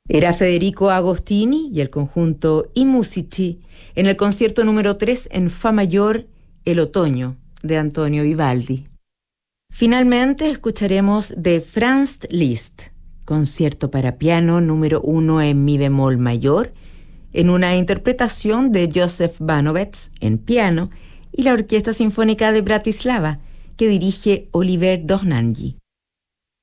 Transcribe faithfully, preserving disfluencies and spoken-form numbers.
Era Federico Agostini y el conjunto I Musici en el concierto número tres en Fa mayor, El otoño, de Antonio Vivaldi. Finalmente escucharemos de Franz Liszt, concierto para piano número uno en mi bemol mayor, en una interpretación de Joseph Banovets en piano y la Orquesta Sinfónica de Bratislava, que dirige Oliver Dohnanyi.